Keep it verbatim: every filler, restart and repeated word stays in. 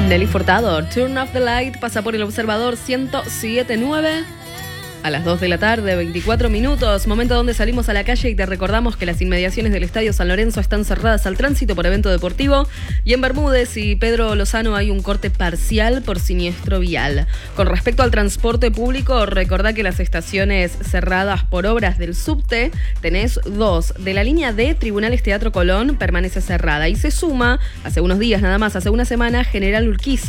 Nelly Furtado, Turn Off the Light, pasa por el Observador ciento siete punto nueve. A las dos de la tarde, veinticuatro minutos, momento donde salimos a la calle y te recordamos que las inmediaciones del Estadio San Lorenzo están cerradas al tránsito por evento deportivo y en Bermúdez y Pedro Lozano hay un corte parcial por siniestro vial. Con respecto al transporte público, recordá que las estaciones cerradas por obras del subte tenés dos. De la línea D, Tribunales Teatro Colón, permanece cerrada y se suma, hace unos días nada más, hace una semana, General Urquiza.